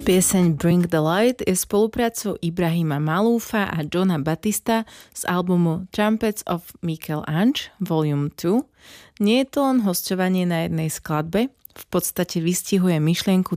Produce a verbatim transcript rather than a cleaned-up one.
Pieseň Bring the Light je spoluprácou Ibrahima Maloofa a Johna Batista z albumu Trumpets of Michel-Ange volume dva. Nie je to len hosťovanie na jednej skladbe, v podstate vystihuje myšlienku